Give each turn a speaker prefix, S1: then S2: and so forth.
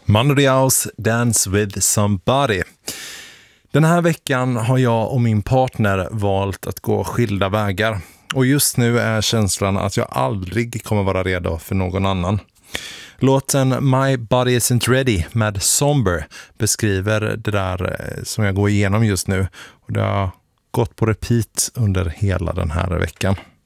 S1: Mando Diaos, Dance with Somebody. Den här veckan har jag och min partner valt att gå skilda vägar. Och just nu är känslan att jag aldrig kommer vara redo för någon annan. Låten My Body Isn't Ready med Somber beskriver det där som jag går igenom just nu. Och det har gått på repeat under hela den här veckan.